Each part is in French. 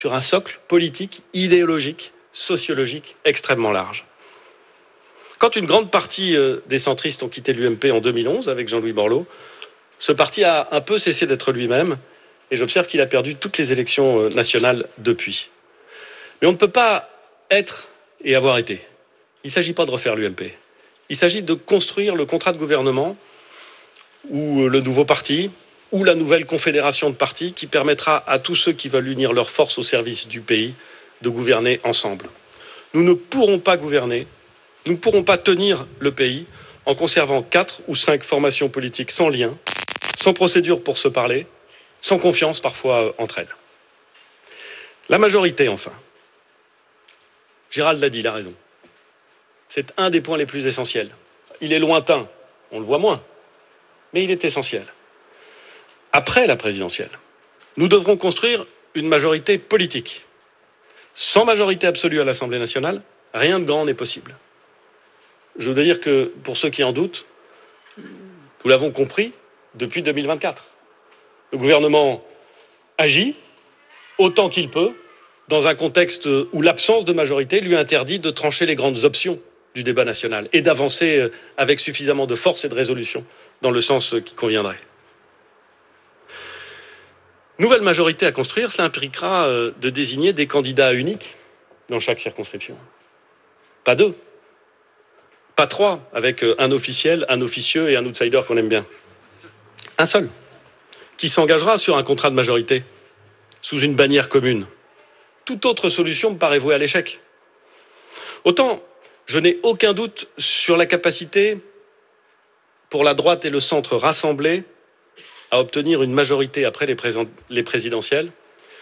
sur un socle politique, idéologique, sociologique extrêmement large. Quand une grande partie des centristes ont quitté l'UMP en 2011 avec Jean-Louis Borloo, ce parti a un peu cessé d'être lui-même et j'observe qu'il a perdu toutes les élections nationales depuis. Mais on ne peut pas être et avoir été. Il ne s'agit pas de refaire l'UMP. Il s'agit de construire le contrat de gouvernement ou le nouveau parti ou la nouvelle confédération de partis qui permettra à tous ceux qui veulent unir leurs forces au service du pays de gouverner ensemble. Nous ne pourrons pas gouverner, nous ne pourrons pas tenir le pays en conservant 4 ou 5 formations politiques sans lien, sans procédure pour se parler, sans confiance parfois entre elles. La majorité, enfin. Gérald l'a dit, il a raison. C'est un des points les plus essentiels. Il est lointain, on le voit moins, mais il est essentiel. Après la présidentielle, nous devrons construire une majorité politique. Sans majorité absolue à l'Assemblée nationale, rien de grand n'est possible. Je veux dire que, pour ceux qui en doutent, nous l'avons compris depuis 2024. Le gouvernement agit autant qu'il peut dans un contexte où l'absence de majorité lui interdit de trancher les grandes options du débat national et d'avancer avec suffisamment de force et de résolution dans le sens qui conviendrait. Nouvelle majorité à construire, cela impliquera de désigner des candidats uniques dans chaque circonscription. Pas 2, pas 3, avec un officiel, un officieux et un outsider qu'on aime bien. Un seul, qui s'engagera sur un contrat de majorité, sous une bannière commune. Toute autre solution me paraît vouée à l'échec. Autant, je n'ai aucun doute sur la capacité pour la droite et le centre rassemblés à obtenir une majorité après les présidentielles,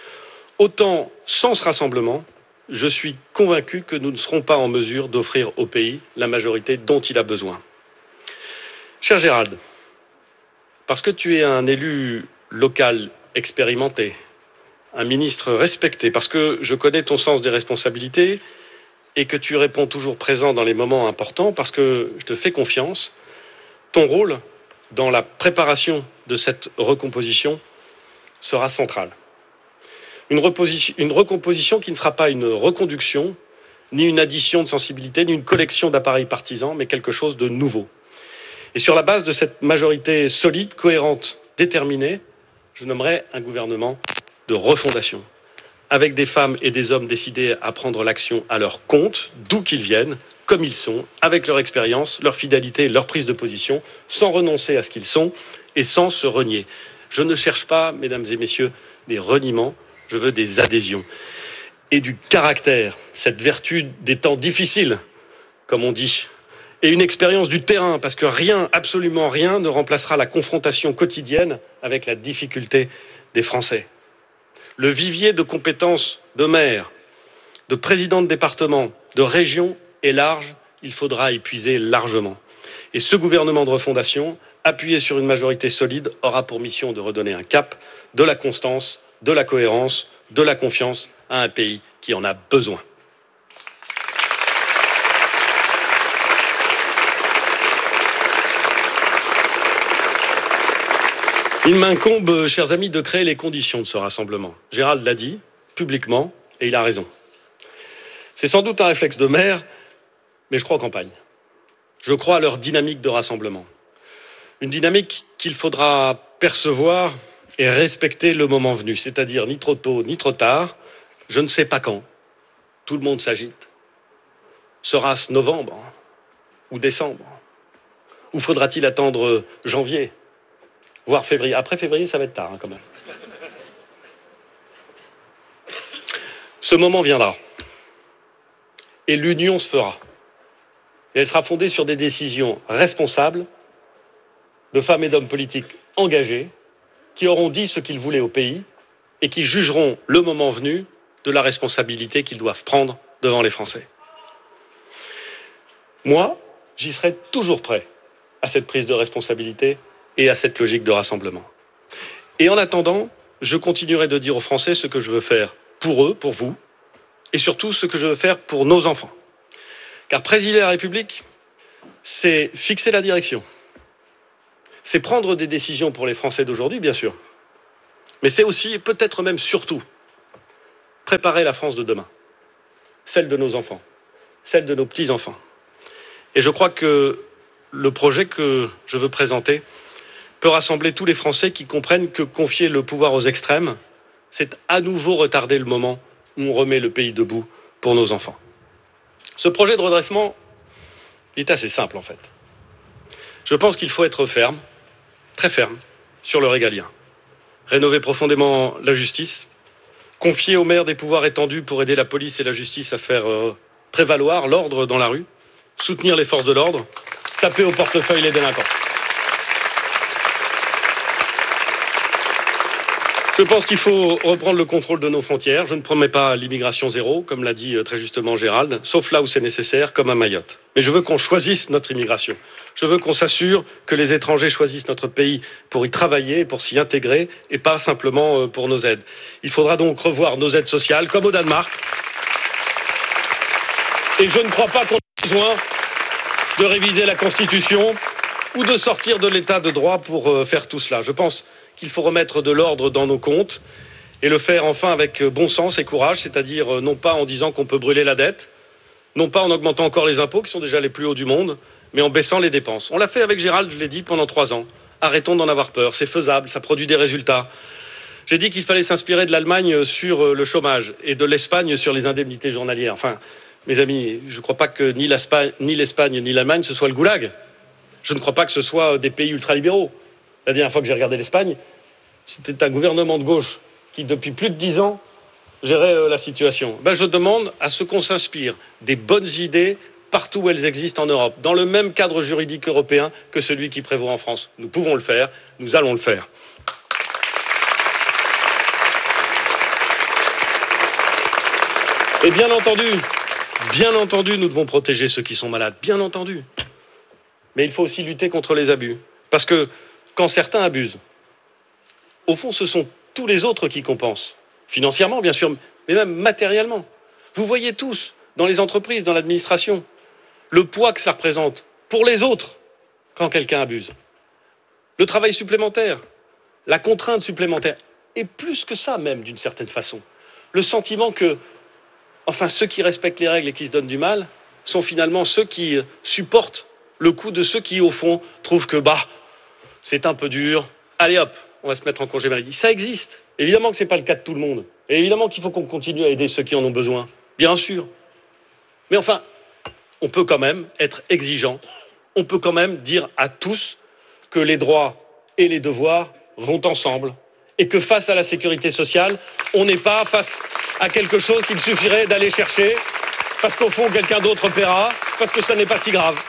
autant, sans ce rassemblement, je suis convaincu que nous ne serons pas en mesure d'offrir au pays la majorité dont il a besoin. Cher Gérald, parce que tu es un élu local expérimenté, un ministre respecté, parce que je connais ton sens des responsabilités et que tu réponds toujours présent dans les moments importants, parce que je te fais confiance, ton rôle dans la préparation de cette recomposition sera central. Une recomposition qui ne sera pas une reconduction, ni une addition de sensibilité, ni une collection d'appareils partisans, mais quelque chose de nouveau. Et sur la base de cette majorité solide, cohérente, déterminée, je nommerai un gouvernement de refondation, avec des femmes et des hommes décidés à prendre l'action à leur compte, d'où qu'ils viennent, comme ils sont, avec leur expérience, leur fidélité, leur prise de position, sans renoncer à ce qu'ils sont et sans se renier. Je ne cherche pas, mesdames et messieurs, des reniements, je veux des adhésions. Et du caractère, cette vertu des temps difficiles, comme on dit, et une expérience du terrain, parce que rien, absolument rien, ne remplacera la confrontation quotidienne avec la difficulté des Français. Le vivier de compétences de maire, de président de département, de région est large, il faudra épuiser largement. Et ce gouvernement de refondation, appuyé sur une majorité solide, aura pour mission de redonner un cap, de la constance, de la cohérence, de la confiance à un pays qui en a besoin. Il m'incombe, chers amis, de créer les conditions de ce rassemblement. Gérald l'a dit, publiquement, et il a raison. C'est sans doute un réflexe de maire, mais je crois aux campagnes. Je crois à leur dynamique de rassemblement. Une dynamique qu'il faudra percevoir et respecter le moment venu, c'est-à-dire ni trop tôt ni trop tard, je ne sais pas quand. Tout le monde s'agite. Sera-ce novembre ou décembre? Ou faudra-t-il attendre janvier, voire février? Après février, ça va être tard quand même. Ce moment viendra. Et l'union se fera. Et elle sera fondée sur des décisions responsables de femmes et d'hommes politiques engagés qui auront dit ce qu'ils voulaient au pays et qui jugeront le moment venu de la responsabilité qu'ils doivent prendre devant les Français. Moi, j'y serai toujours prêt à cette prise de responsabilité et à cette logique de rassemblement. Et en attendant, je continuerai de dire aux Français ce que je veux faire pour eux, pour vous, et surtout ce que je veux faire pour nos enfants. Car présider la République, c'est fixer la direction. C'est prendre des décisions pour les Français d'aujourd'hui, bien sûr. Mais c'est aussi, et peut-être même surtout, préparer la France de demain, celle de nos enfants, celle de nos petits-enfants. Et je crois que le projet que je veux présenter peut rassembler tous les Français qui comprennent que confier le pouvoir aux extrêmes, c'est à nouveau retarder le moment où on remet le pays debout pour nos enfants. Ce projet de redressement est assez simple en fait. Je pense qu'il faut être ferme, très ferme, sur le régalien. Rénover profondément la justice, confier aux maires des pouvoirs étendus pour aider la police et la justice à faire prévaloir l'ordre dans la rue, soutenir les forces de l'ordre, taper au portefeuille les délinquants. Je pense qu'il faut reprendre le contrôle de nos frontières. Je ne promets pas l'immigration zéro, comme l'a dit très justement Gérald, sauf là où c'est nécessaire, comme à Mayotte. Mais je veux qu'on choisisse notre immigration. Je veux qu'on s'assure que les étrangers choisissent notre pays pour y travailler, pour s'y intégrer, et pas simplement pour nos aides. Il faudra donc revoir nos aides sociales, comme au Danemark. Et je ne crois pas qu'on ait besoin de réviser la Constitution ou de sortir de l'état de droit pour faire tout cela. Je pense qu'il faut remettre de l'ordre dans nos comptes et le faire enfin avec bon sens et courage, c'est-à-dire non pas en disant qu'on peut brûler la dette, non pas en augmentant encore les impôts qui sont déjà les plus hauts du monde, mais en baissant les dépenses. On l'a fait avec Gérald, je l'ai dit, pendant 3 ans. Arrêtons d'en avoir peur, c'est faisable, ça produit des résultats. J'ai dit qu'il fallait s'inspirer de l'Allemagne sur le chômage et de l'Espagne sur les indemnités journalières. Enfin, mes amis, je ne crois pas que ni l'Espagne ni l'Allemagne ce soit le goulag. Je ne crois pas que ce soit des pays ultralibéraux. La dernière fois que j'ai regardé l'Espagne, c'était un gouvernement de gauche qui, depuis plus de 10 ans, gérait la situation. Je demande à ce qu'on s'inspire des bonnes idées partout où elles existent en Europe, dans le même cadre juridique européen que celui qui prévaut en France. Nous pouvons le faire, nous allons le faire. Et bien entendu, nous devons protéger ceux qui sont malades, bien entendu. Mais il faut aussi lutter contre les abus. Parce que quand certains abusent, au fond, ce sont tous les autres qui compensent. Financièrement, bien sûr, mais même matériellement. Vous voyez tous, dans les entreprises, dans l'administration, le poids que ça représente pour les autres quand quelqu'un abuse. Le travail supplémentaire, la contrainte supplémentaire, et plus que ça même, d'une certaine façon. Le sentiment que, ceux qui respectent les règles et qui se donnent du mal sont finalement ceux qui supportent le coup de ceux qui, au fond, trouvent que, c'est un peu dur. Allez hop, on va se mettre en congé maladie. Ça existe. Évidemment que ce n'est pas le cas de tout le monde. Et évidemment qu'il faut qu'on continue à aider ceux qui en ont besoin. Bien sûr. Mais on peut quand même être exigeant. On peut quand même dire à tous que les droits et les devoirs vont ensemble. Et que face à la sécurité sociale, on n'est pas face à quelque chose qu'il suffirait d'aller chercher parce qu'au fond, quelqu'un d'autre paiera, parce que ça n'est pas si grave.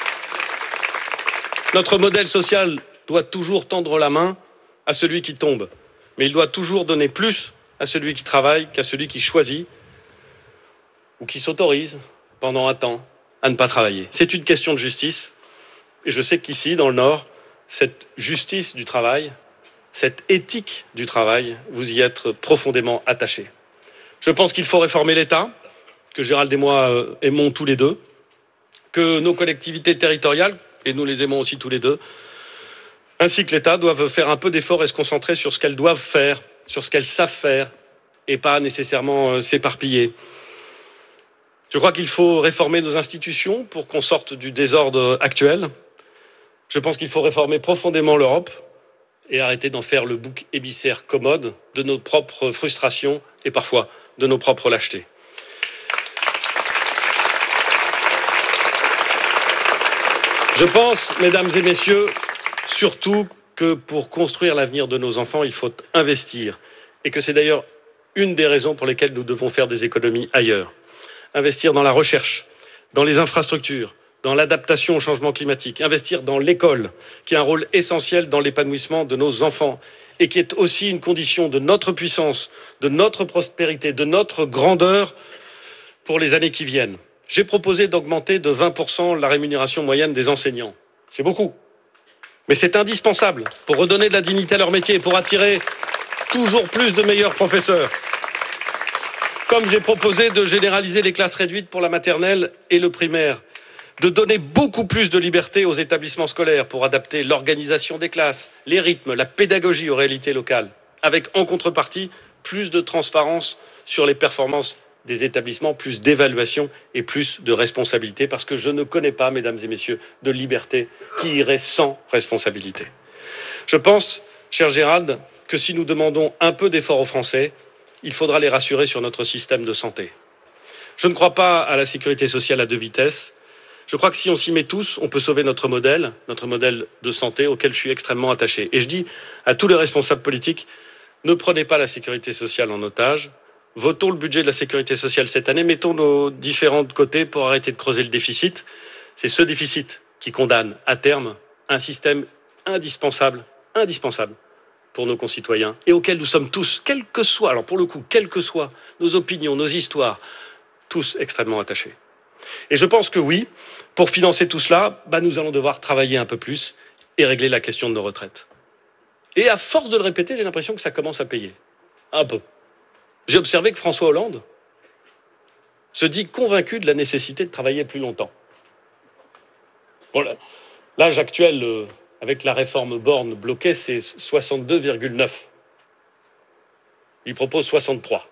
Notre modèle social doit toujours tendre la main à celui qui tombe. Mais il doit toujours donner plus à celui qui travaille qu'à celui qui choisit ou qui s'autorise pendant un temps à ne pas travailler. C'est une question de justice. Et je sais qu'ici, dans le Nord, cette justice du travail, cette éthique du travail, vous y êtes profondément attachés. Je pense qu'il faut réformer l'État, que Gérald et moi aimons tous les deux, que nos collectivités territoriales, et nous les aimons aussi tous les deux, ainsi que l'État doivent faire un peu d'effort et se concentrer sur ce qu'elles doivent faire, sur ce qu'elles savent faire, et pas nécessairement s'éparpiller. Je crois qu'il faut réformer nos institutions pour qu'on sorte du désordre actuel. Je pense qu'il faut réformer profondément l'Europe et arrêter d'en faire le bouc émissaire commode de nos propres frustrations et parfois de nos propres lâchetés. Je pense, mesdames et messieurs, surtout que pour construire l'avenir de nos enfants, il faut investir. Et que c'est d'ailleurs une des raisons pour lesquelles nous devons faire des économies ailleurs. Investir dans la recherche, dans les infrastructures, dans l'adaptation au changement climatique. Investir dans l'école, qui a un rôle essentiel dans l'épanouissement de nos enfants et qui est aussi une condition de notre puissance, de notre prospérité, de notre grandeur pour les années qui viennent. J'ai proposé d'augmenter de 20% la rémunération moyenne des enseignants. C'est beaucoup. Mais c'est indispensable pour redonner de la dignité à leur métier, pour attirer toujours plus de meilleurs professeurs. Comme j'ai proposé de généraliser les classes réduites pour la maternelle et le primaire, de donner beaucoup plus de liberté aux établissements scolaires pour adapter l'organisation des classes, les rythmes, la pédagogie aux réalités locales, avec en contrepartie plus de transparence sur les performances des établissements, plus d'évaluation et plus de responsabilité, parce que je ne connais pas, mesdames et messieurs, de liberté qui irait sans responsabilité. Je pense, cher Gérald, que si nous demandons un peu d'effort aux Français, il faudra les rassurer sur notre système de santé. Je ne crois pas à la sécurité sociale à deux vitesses. Je crois que si on s'y met tous, on peut sauver notre modèle de santé auquel je suis extrêmement attaché. Et je dis à tous les responsables politiques, ne prenez pas la sécurité sociale en otage. Votons le budget de la sécurité sociale cette année, mettons nos différents côtés pour arrêter de creuser le déficit. C'est ce déficit qui condamne à terme un système indispensable pour nos concitoyens et auquel nous sommes tous, quelles que soient nos opinions, nos histoires, tous extrêmement attachés. Et je pense que oui, pour financer tout cela, nous allons devoir travailler un peu plus et régler la question de nos retraites. Et à force de le répéter, j'ai l'impression que ça commence à payer. Un peu. J'ai observé que François Hollande se dit convaincu de la nécessité de travailler plus longtemps. Bon, l'âge actuel, avec la réforme Borne bloquée, c'est 62,9. Il propose 63.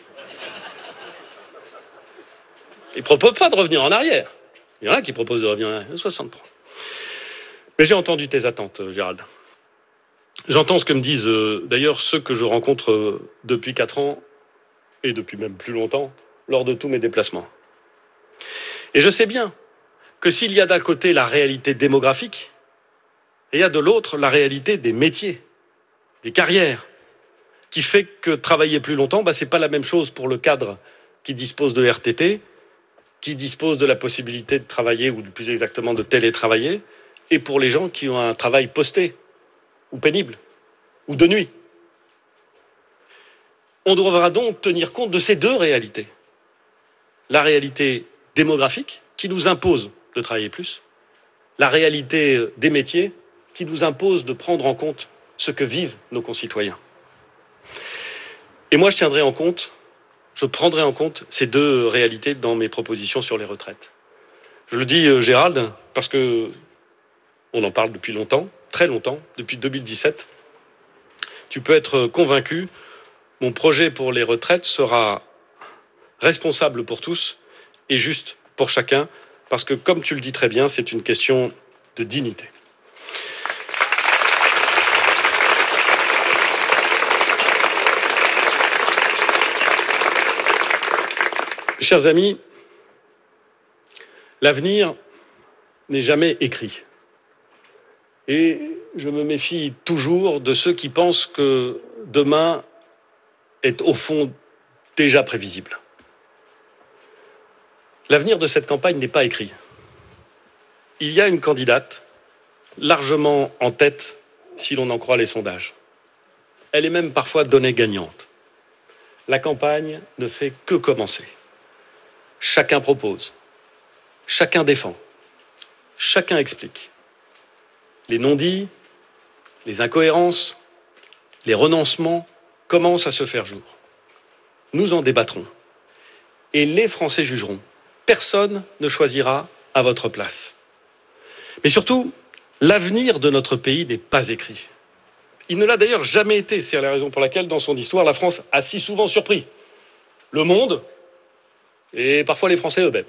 Il ne propose pas de revenir en arrière. Il y en a qui proposent de revenir en arrière. 63. Mais j'ai entendu tes attentes, Gérald. J'entends ce que me disent d'ailleurs ceux que je rencontre depuis 4 ans et depuis même plus longtemps, lors de tous mes déplacements. Et je sais bien que s'il y a d'un côté la réalité démographique, et il y a de l'autre la réalité des métiers, des carrières, qui fait que travailler plus longtemps, c'est pas la même chose pour le cadre qui dispose de RTT, qui dispose de la possibilité de travailler, ou plus exactement de télétravailler, et pour les gens qui ont un travail posté, ou pénible, ou de nuit. On devra donc tenir compte de ces deux réalités. La réalité démographique, qui nous impose de travailler plus, la réalité des métiers, qui nous impose de prendre en compte ce que vivent nos concitoyens. Et moi, je prendrai en compte ces deux réalités dans mes propositions sur les retraites. Je le dis, Gérald, parce que on en parle depuis longtemps, très longtemps, depuis 2017. Tu peux être convaincu, mon projet pour les retraites sera responsable pour tous et juste pour chacun, parce que, comme tu le dis très bien, c'est une question de dignité. Chers amis, l'avenir n'est jamais écrit. Et je me méfie toujours de ceux qui pensent que demain est au fond déjà prévisible. L'avenir de cette campagne n'est pas écrit. Il y a une candidate largement en tête si l'on en croit les sondages. Elle est même parfois donnée gagnante. La campagne ne fait que commencer. Chacun propose, chacun défend, chacun explique. Les non-dits, les incohérences, les renoncements commencent à se faire jour. Nous en débattrons. Et les Français jugeront. Personne ne choisira à votre place. Mais surtout, l'avenir de notre pays n'est pas écrit. Il ne l'a d'ailleurs jamais été. C'est la raison pour laquelle, dans son histoire, la France a si souvent surpris le monde et parfois les Français eux-mêmes.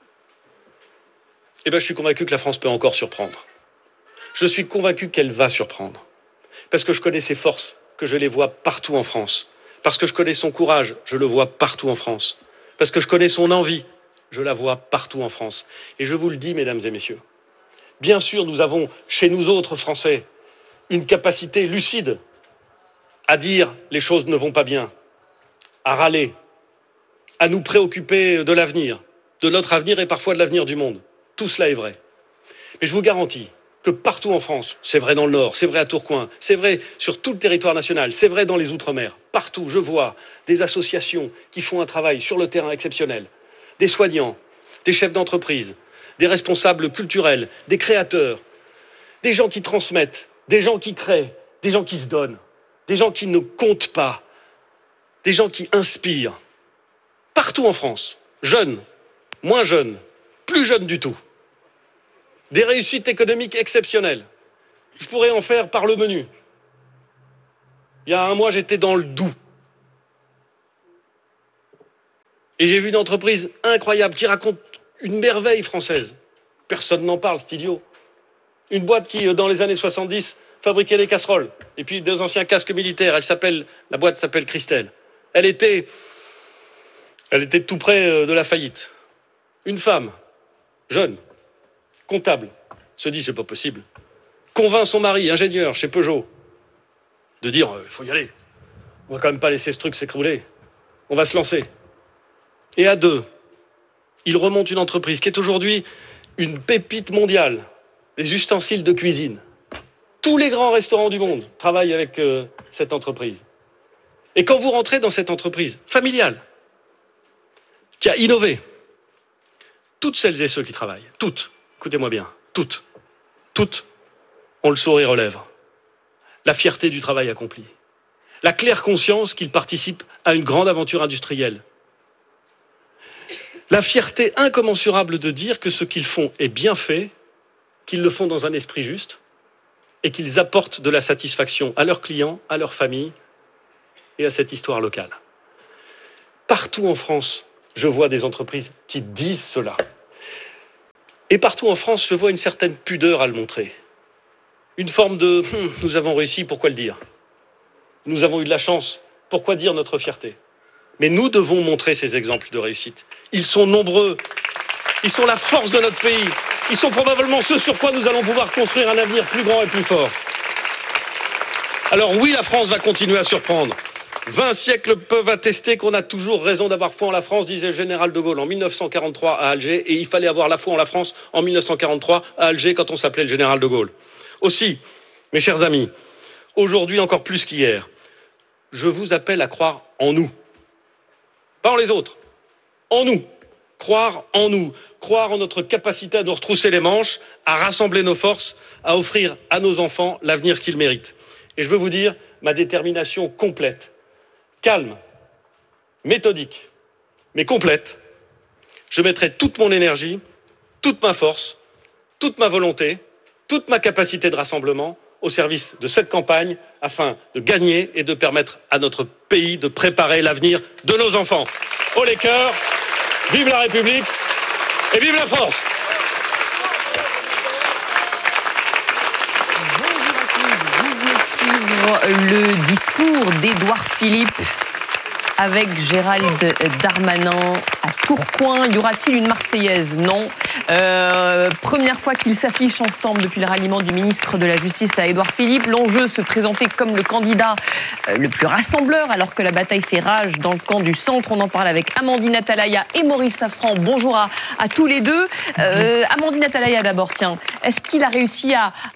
Je suis convaincu que la France peut encore surprendre. Je suis convaincu qu'elle va surprendre. Parce que je connais ses forces, que je les vois partout en France. Parce que je connais son courage, je le vois partout en France. Parce que je connais son envie, je la vois partout en France. Et je vous le dis, mesdames et messieurs, bien sûr, nous avons, chez nous autres Français, une capacité lucide à dire les choses ne vont pas bien, à râler, à nous préoccuper de l'avenir, de notre avenir et parfois de l'avenir du monde. Tout cela est vrai. Mais je vous garantis que partout en France, c'est vrai dans le Nord, c'est vrai à Tourcoing, c'est vrai sur tout le territoire national, c'est vrai dans les Outre-mer, partout, je vois des associations qui font un travail sur le terrain exceptionnel, des soignants, des chefs d'entreprise, des responsables culturels, des créateurs, des gens qui transmettent, des gens qui créent, des gens qui se donnent, des gens qui ne comptent pas, des gens qui inspirent. Partout en France, jeunes, moins jeunes, plus jeunes du tout. Des réussites économiques exceptionnelles. Je pourrais en faire par le menu. Il y a un mois, j'étais dans le Doubs. Et j'ai vu une entreprise incroyable qui raconte une merveille française. Personne n'en parle, c'est idiot. Une boîte qui, dans les années 70, fabriquait des casseroles. Et puis des anciens casques militaires. La boîte s'appelle Christelle. Elle était tout près de la faillite. Une femme, jeune, comptable, se dit c'est pas possible. Convainc son mari, ingénieur chez Peugeot, de dire il faut y aller. On va quand même pas laisser ce truc s'écrouler. On va se lancer. Et à deux, il remonte une entreprise qui est aujourd'hui une pépite mondiale des ustensiles de cuisine. Tous les grands restaurants du monde travaillent avec cette entreprise. Et quand vous rentrez dans cette entreprise familiale, qui a innové, toutes celles et ceux qui travaillent, toutes, écoutez-moi bien, toutes, ont le sourire aux lèvres, la fierté du travail accompli, la claire conscience qu'ils participent à une grande aventure industrielle, la fierté incommensurable de dire que ce qu'ils font est bien fait, qu'ils le font dans un esprit juste et qu'ils apportent de la satisfaction à leurs clients, à leurs familles et à cette histoire locale. Partout en France, je vois des entreprises qui disent cela. Et partout en France, je vois une certaine pudeur à le montrer. Une forme de « nous avons réussi, pourquoi le dire ? Nous avons eu de la chance, pourquoi dire notre fierté ?» Mais nous devons montrer ces exemples de réussite. Ils sont nombreux. Ils sont la force de notre pays. Ils sont probablement ceux sur quoi nous allons pouvoir construire un avenir plus grand et plus fort. Alors oui, la France va continuer à surprendre. 20 siècles peuvent attester qu'on a toujours raison d'avoir foi en la France, disait le général de Gaulle en 1943 à Alger. Et il fallait avoir la foi en la France en 1943 à Alger quand on s'appelait le général de Gaulle. Aussi, mes chers amis, aujourd'hui encore plus qu'hier, je vous appelle à croire en nous. Pas en les autres, en nous. Croire en nous, croire en notre capacité à nous retrousser les manches, à rassembler nos forces, à offrir à nos enfants l'avenir qu'ils méritent. Et je veux vous dire ma détermination complète, calme, méthodique, mais complète. Je mettrai toute mon énergie, toute ma force, toute ma volonté, toute ma capacité de rassemblement au service de cette campagne afin de gagner et de permettre à notre pays de préparer l'avenir de nos enfants. Haut les cœurs, vive la République et vive la France! Bonjour à tous, vous venez suivre le discours d'Édouard Philippe avec Gérald Darmanin à Tourcoing. Y aura-t-il une Marseillaise ? Non. Première fois qu'ils s'affichent ensemble depuis le ralliement du ministre de la Justice à Édouard Philippe. L'enjeu, se présenter comme le candidat le plus rassembleur, alors que la bataille fait rage dans le camp du centre. On en parle avec Amandine Atalaya et Maurice Safran. Bonjour à tous les deux. Amandine Atalaya d'abord, tiens. Est-ce qu'il a réussi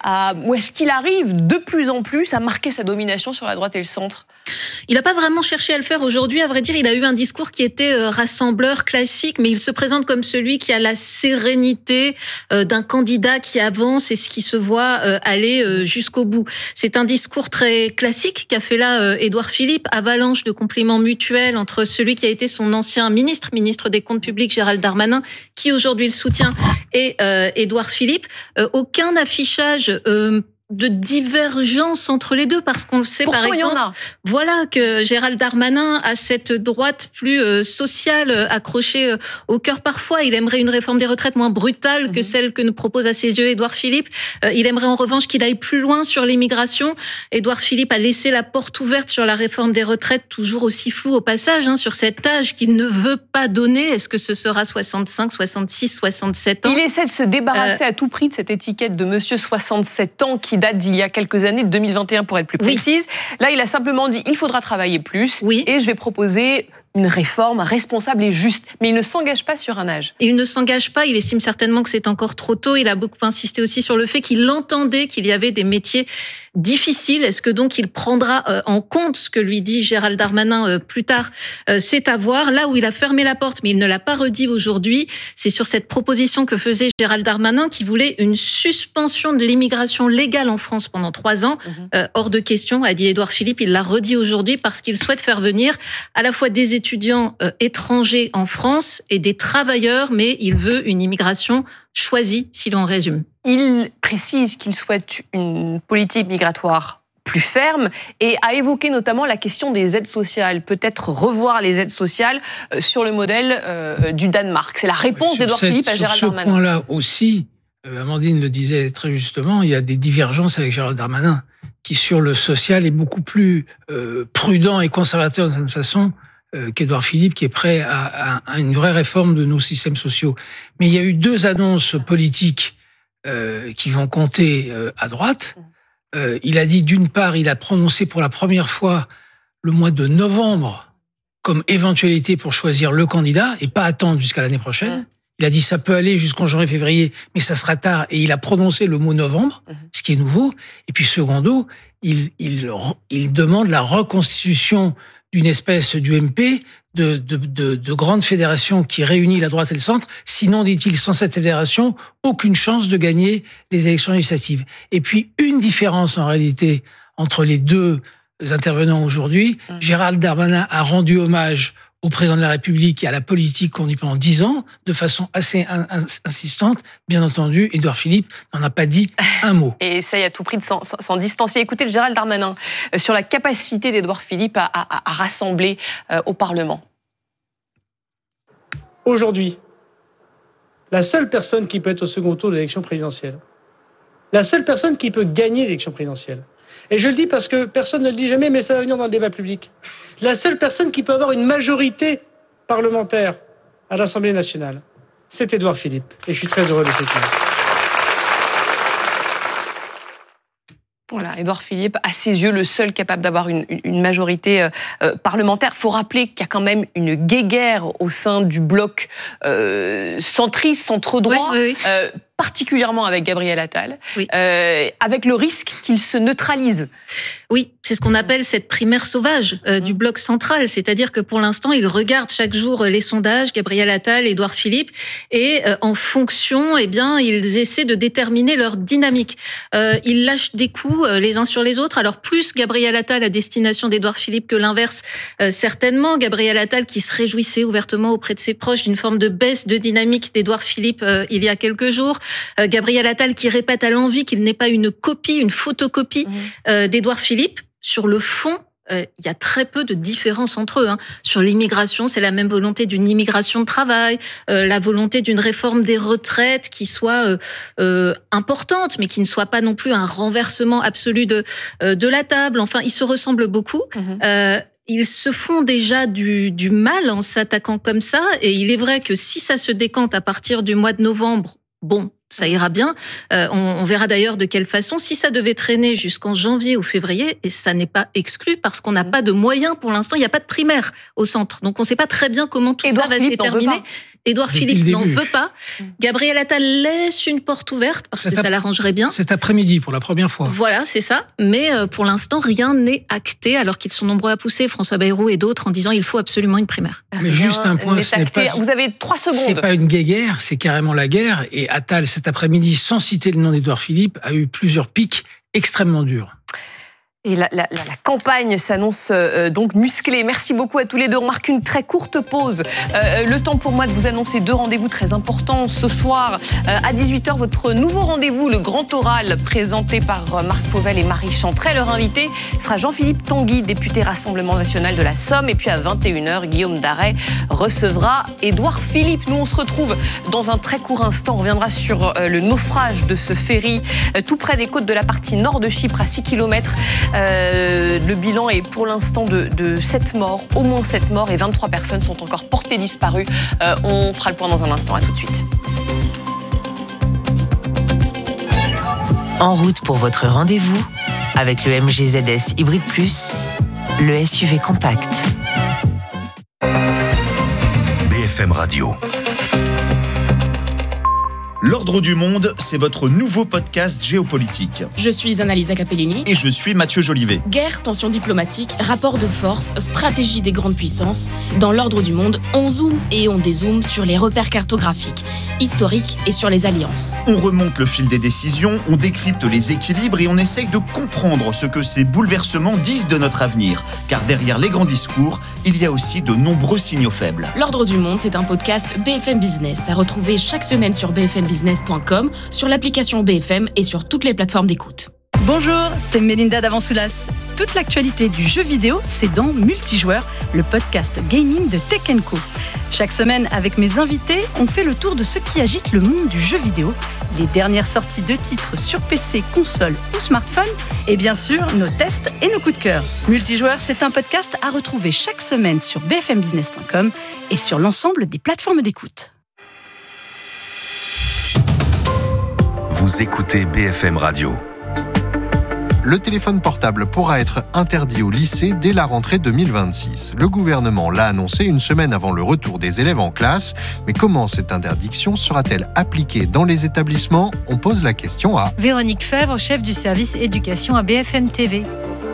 ou est-ce qu'il arrive de plus en plus à marquer sa domination sur la droite et le centre ? Il n'a pas vraiment cherché à le faire aujourd'hui. À vrai dire, il a eu un discours qui était rassembleur, classique, mais il se présente comme celui qui a la sérénité d'un candidat qui avance et qui se voit aller jusqu'au bout. C'est un discours très classique qu'a fait là Édouard Philippe, avalanche de compliments mutuels entre celui qui a été son ancien ministre des Comptes publics, Gérald Darmanin, qui aujourd'hui le soutient, et Édouard Philippe. Aucun affichage de divergence entre les deux, parce qu'on le sait. Pourtant, par exemple, voilà que Gérald Darmanin a cette droite plus sociale accrochée au cœur parfois. Il aimerait une réforme des retraites moins brutale que celle que nous propose à ses yeux Édouard Philippe. Il aimerait en revanche qu'il aille plus loin sur l'immigration. Édouard Philippe a laissé la porte ouverte sur la réforme des retraites, toujours aussi floue au passage, sur cet âge qu'il ne veut pas donner. Est-ce que ce sera 65, 66, 67 ans ? Il essaie de se débarrasser à tout prix de cette étiquette de monsieur 67 ans qui date d'il y a quelques années, de 2021 pour être plus précise. Oui. Là, il a simplement dit il faudra travailler plus et je vais proposer une réforme responsable et juste. Mais il ne s'engage pas sur un âge. Il ne s'engage pas, il estime certainement que c'est encore trop tôt. Il a beaucoup insisté aussi sur le fait qu'il entendait qu'il y avait des métiers difficiles. Est-ce que donc il prendra en compte ce que lui dit Gérald Darmanin plus tard ? C'est à voir. Là où il a fermé la porte, mais il ne l'a pas redit aujourd'hui, c'est sur cette proposition que faisait Gérald Darmanin qui voulait une suspension de l'immigration légale en France pendant 3 ans. Hors de question, a dit Édouard Philippe. Il l'a redit aujourd'hui parce qu'il souhaite faire venir à la fois des étudiants étrangers en France et des travailleurs, mais il veut une immigration choisie, si l'on résume. Il précise qu'il souhaite une politique migratoire plus ferme et a évoqué notamment la question des aides sociales. Peut-être revoir les aides sociales sur le modèle du Danemark. C'est la réponse d'Édouard Philippe à Gérald Darmanin. Sur ce point-là aussi, Amandine le disait très justement, il y a des divergences avec Gérald Darmanin qui, sur le social, est beaucoup plus prudent et conservateur de cette façon qu'Édouard Philippe, qui est prêt à une vraie réforme de nos systèmes sociaux. Mais il y a eu 2 annonces politiques qui vont compter à droite. Il a dit, d'une part, il a prononcé pour la première fois le mois de novembre comme éventualité pour choisir le candidat et pas attendre jusqu'à l'année prochaine. Il a dit ça peut aller jusqu'en janvier-février, mais ça sera tard. Et il a prononcé le mot novembre, ce qui est nouveau. Et puis, secondo, il demande la reconstitution d'une espèce d'UMP, de grande fédération qui réunit la droite et le centre. Sinon, dit-il, sans cette fédération, aucune chance de gagner les élections législatives. Et puis, une différence en réalité entre les 2 intervenants aujourd'hui. Gérald Darmanin a rendu hommage au président de la République et à la politique qu'on dit pendant 10 ans, de façon assez insistante. Bien entendu, Édouard Philippe n'en a pas dit un mot. Et essaye à tout prix de s'en distancier. Écoutez le Gérald Darmanin sur la capacité d'Édouard Philippe à rassembler au Parlement. Aujourd'hui, la seule personne qui peut être au second tour de l'élection présidentielle, la seule personne qui peut gagner l'élection présidentielle, et je le dis parce que personne ne le dit jamais, mais ça va venir dans le débat public. La seule personne qui peut avoir une majorité parlementaire à l'Assemblée nationale, c'est Édouard Philippe. Et je suis très heureux de cette chose. Voilà, Édouard Philippe, à ses yeux, le seul capable d'avoir une majorité parlementaire. Il faut rappeler qu'il y a quand même une guéguerre au sein du bloc centriste, centre-droit. Oui. Particulièrement avec Gabriel Attal, avec le risque qu'il se neutralise. Oui, c'est ce qu'on appelle cette primaire sauvage du bloc central, c'est-à-dire que pour l'instant, ils regardent chaque jour les sondages, Gabriel Attal, Édouard Philippe, et en fonction, ils essaient de déterminer leur dynamique. Ils lâchent des coups les uns sur les autres, alors plus Gabriel Attal à destination d'Édouard Philippe que l'inverse, certainement. Gabriel Attal qui se réjouissait ouvertement auprès de ses proches d'une forme de baisse de dynamique d'Édouard Philippe il y a quelques jours. Gabriel Attal qui répète à l'envi qu'il n'est pas une copie, une photocopie d'Édouard Philippe. Sur le fond, il y a très peu de différence entre eux. Sur l'immigration, c'est la même volonté d'une immigration de travail, la volonté d'une réforme des retraites qui soit importante, mais qui ne soit pas non plus un renversement absolu de la table. Enfin, ils se ressemblent beaucoup. Ils se font déjà du mal en s'attaquant comme ça. Et il est vrai que si ça se décante à partir du mois de novembre, bon, ça ira bien. On verra d'ailleurs de quelle façon. Si ça devait traîner jusqu'en janvier ou février, et ça n'est pas exclu parce qu'on n'a pas de moyens pour l'instant, il n'y a pas de primaire au centre. Donc on ne sait pas très bien comment tout ça va se déterminer. Édouard Philippe n'en veut pas. Gabriel Attal laisse une porte ouverte parce que ça l'arrangerait bien. Cet après-midi, pour la première fois. Voilà, c'est ça. Mais pour l'instant, rien n'est acté, alors qu'ils sont nombreux à pousser, François Bayrou et d'autres, en disant il faut absolument une primaire. Mais juste un point, ce n'est pas... Vous avez 3 secondes. C'est pas une guéguerre, c'est carrément la guerre. Et Attal, cet après-midi, sans citer le nom d'Édouard Philippe, a eu plusieurs pics extrêmement durs. Et la campagne s'annonce donc musclée. Merci beaucoup à tous les deux. On marque une très courte pause. Le temps pour moi de vous annoncer 2 rendez-vous très importants. Ce soir, à 18h, votre nouveau rendez-vous, le Grand Oral, présenté par Marc Fauvel et Marie Chantrey. Leur invité sera Jean-Philippe Tanguy, député Rassemblement National de la Somme. Et puis à 21h, Guillaume Darey recevra Édouard Philippe. Nous, on se retrouve dans un très court instant. On reviendra sur le naufrage de ce ferry tout près des côtes de la partie nord de Chypre, à 6 km. Le bilan est pour l'instant de 7 morts, au moins 7 morts, et 23 personnes sont encore portées disparues. On fera le point dans un instant, à tout de suite. En route pour votre rendez-vous avec le MG ZS Hybrid Plus, le SUV compact. BFM Radio. L'Ordre du Monde, c'est votre nouveau podcast géopolitique. Je suis Annalisa Capellini. Et je suis Mathieu Jolivet. Guerre, tensions diplomatiques, rapports de force, stratégie des grandes puissances. Dans l'Ordre du Monde, on zoome et on dézoome sur les repères cartographiques, historiques et sur les alliances. On remonte le fil des décisions, on décrypte les équilibres et on essaye de comprendre ce que ces bouleversements disent de notre avenir. Car derrière les grands discours, il y a aussi de nombreux signaux faibles. L'Ordre du Monde, c'est un podcast BFM Business à retrouver chaque semaine sur bfmbusiness.com, sur l'application BFM et sur toutes les plateformes d'écoute. Bonjour, c'est Mélinda Davansoulas. Toute l'actualité du jeu vidéo, c'est dans Multijoueur, le podcast gaming de Tech & Co. Chaque semaine, avec mes invités, on fait le tour de ce qui agite le monde du jeu vidéo, les dernières sorties de titres sur PC, console ou smartphone, et bien sûr, nos tests et nos coups de cœur. Multijoueur, c'est un podcast à retrouver chaque semaine sur bfmbusiness.com et sur l'ensemble des plateformes d'écoute. Vous écoutez BFM Radio. Le téléphone portable pourra être interdit au lycée dès la rentrée 2026. Le gouvernement l'a annoncé une semaine avant le retour des élèves en classe. Mais comment cette interdiction sera-t-elle appliquée dans les établissements ? On pose la question à Véronique Fèvre, chef du service éducation à BFM TV.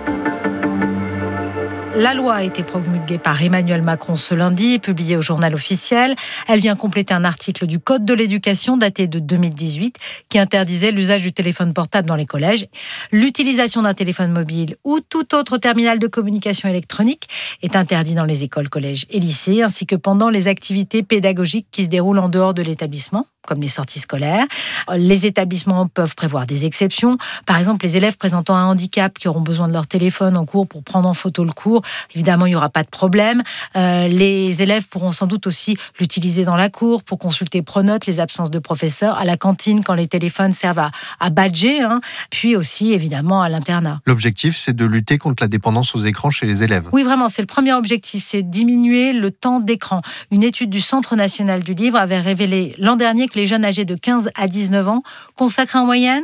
La loi a été promulguée par Emmanuel Macron ce lundi et publiée au journal officiel. Elle vient compléter un article du Code de l'éducation daté de 2018 qui interdisait l'usage du téléphone portable dans les collèges. L'utilisation d'un téléphone mobile ou tout autre terminal de communication électronique est interdit dans les écoles, collèges et lycées, ainsi que pendant les activités pédagogiques qui se déroulent en dehors de l'établissement, comme les sorties scolaires. Les établissements peuvent prévoir des exceptions. Par exemple, les élèves présentant un handicap qui auront besoin de leur téléphone en cours pour prendre en photo le cours, évidemment, il n'y aura pas de problème. Les élèves pourront sans doute aussi l'utiliser dans la cour pour consulter Pronote, les absences de professeurs, à la cantine quand les téléphones servent à badger, puis aussi, évidemment, à l'internat. L'objectif, c'est de lutter contre la dépendance aux écrans chez les élèves. Oui, vraiment, c'est le premier objectif, c'est diminuer le temps d'écran. Une étude du Centre national du livre avait révélé l'an dernier que les jeunes âgés de 15 à 19 ans consacrent en moyenne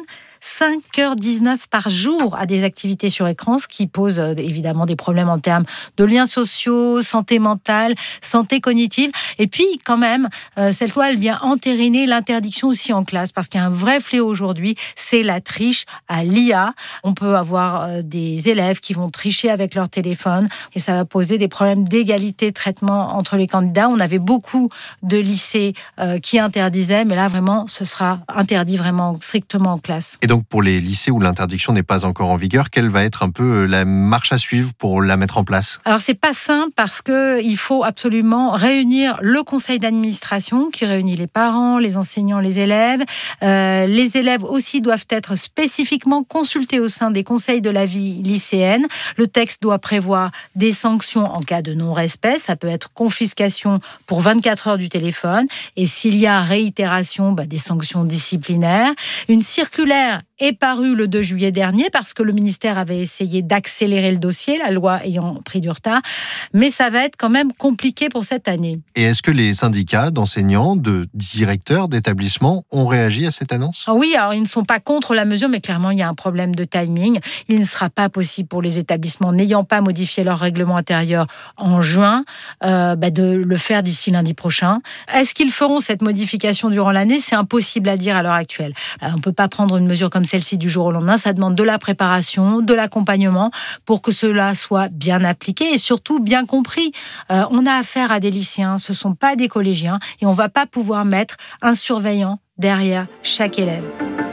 5h19 par jour à des activités sur écran, ce qui pose évidemment des problèmes en termes de liens sociaux, santé mentale, santé cognitive. Et puis, quand même, cette loi, elle vient entériner l'interdiction aussi en classe, parce qu'il y a un vrai fléau aujourd'hui, c'est la triche à l'IA. On peut avoir des élèves qui vont tricher avec leur téléphone, et ça va poser des problèmes d'égalité de traitement entre les candidats. On avait beaucoup de lycées qui interdisaient, mais là, vraiment, ce sera interdit vraiment strictement en classe. Et donc, pour les lycées où l'interdiction n'est pas encore en vigueur, quelle va être un peu la marche à suivre pour la mettre en place ? Alors, c'est pas simple parce qu'il faut absolument réunir le conseil d'administration qui réunit les parents, les enseignants, les élèves. Les élèves aussi doivent être spécifiquement consultés au sein des conseils de la vie lycéenne. Le texte doit prévoir des sanctions en cas de non-respect. Ça peut être confiscation pour 24 heures du téléphone. Et s'il y a réitération, des sanctions disciplinaires. Une circulaire est parue le 2 juillet dernier parce que le ministère avait essayé d'accélérer le dossier, la loi ayant pris du retard. Mais ça va être quand même compliqué pour cette année. Et est-ce que les syndicats d'enseignants, de directeurs d'établissements ont réagi à cette annonce ? Oui, alors ils ne sont pas contre la mesure, mais clairement il y a un problème de timing. Il ne sera pas possible pour les établissements n'ayant pas modifié leur règlement intérieur en juin de le faire d'ici lundi prochain. Est-ce qu'ils feront cette modification durant l'année ? C'est impossible à dire à l'heure actuelle. On ne peut pas prendre une mesure comme celle-ci du jour au lendemain. Ça demande de la préparation, de l'accompagnement pour que cela soit bien appliqué et surtout bien compris. On a affaire à des lycéens, ce ne sont pas des collégiens et on ne va pas pouvoir mettre un surveillant derrière chaque élève.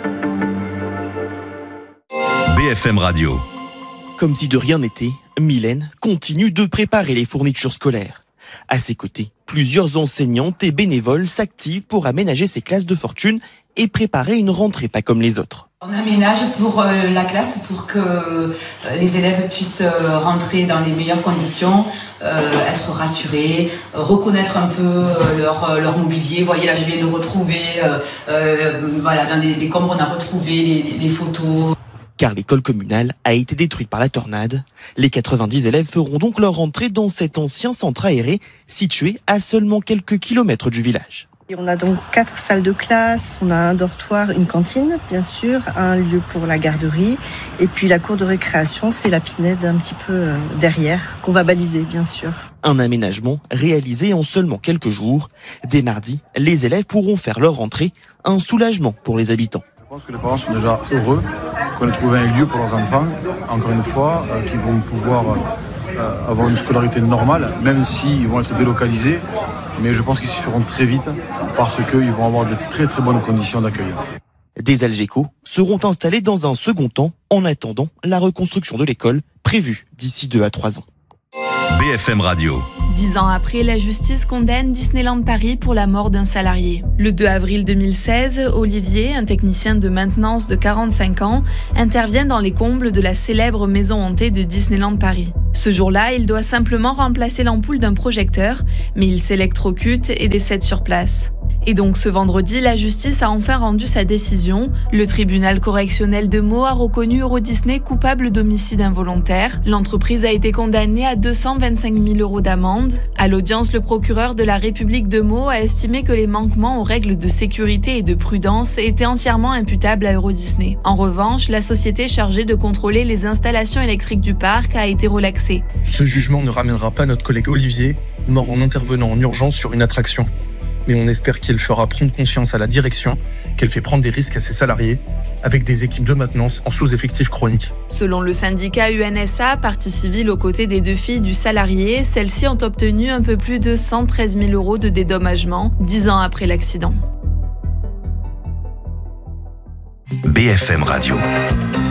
BFM Radio. Comme si de rien n'était, Mylène continue de préparer les fournitures scolaires. À ses côtés, plusieurs enseignantes et bénévoles s'activent pour aménager ces classes de fortune et préparer une rentrée pas comme les autres. On aménage pour la classe pour que les élèves puissent rentrer dans les meilleures conditions, être rassurés, reconnaître un peu leur mobilier. Vous voyez, là, je viens de retrouver, dans les décombres, on a retrouvé les photos. Car l'école communale a été détruite par la tornade. Les 90 élèves feront donc leur rentrée dans cet ancien centre aéré situé à seulement quelques kilomètres du village. On a donc 4 salles de classe, on a un dortoir, une cantine, bien sûr, un lieu pour la garderie, et puis la cour de récréation, c'est la pinède un petit peu derrière, qu'on va baliser, bien sûr. Un aménagement réalisé en seulement quelques jours. Dès mardi, les élèves pourront faire leur rentrée, un soulagement pour les habitants. Je pense que les parents sont déjà heureux qu'on ait trouvé un lieu pour leurs enfants, encore une fois, qui vont pouvoir avoir une scolarité normale, même s'ils vont être délocalisés. Mais je pense qu'ils s'y feront très vite parce qu'ils vont avoir de très très bonnes conditions d'accueil. Des Algeco seront installés dans un second temps en attendant la reconstruction de l'école prévue d'ici 2 à 3 ans. BFM Radio. 10 ans après, la justice condamne Disneyland Paris pour la mort d'un salarié. Le 2 avril 2016, Olivier, un technicien de maintenance de 45 ans, intervient dans les combles de la célèbre maison hantée de Disneyland Paris. Ce jour-là, il doit simplement remplacer l'ampoule d'un projecteur, mais il s'électrocute et décède sur place. Et donc ce vendredi, la justice a enfin rendu sa décision. Le tribunal correctionnel de Meaux a reconnu Euro Disney coupable d'homicide involontaire. L'entreprise a été condamnée à 225 000 € d'amende. À l'audience, le procureur de la République de Meaux a estimé que les manquements aux règles de sécurité et de prudence étaient entièrement imputables à Euro Disney. En revanche, la société chargée de contrôler les installations électriques du parc a été relaxée. Ce jugement ne ramènera pas notre collègue Olivier, mort en intervenant en urgence sur une attraction. Mais on espère qu'il fera prendre conscience à la direction qu'elle fait prendre des risques à ses salariés avec des équipes de maintenance en sous-effectif chronique. Selon le syndicat UNSA, partie civile aux côtés des 2 filles du salarié, celles-ci ont obtenu un peu plus de 113 000 € de dédommagement 10 ans après l'accident. BFM Radio.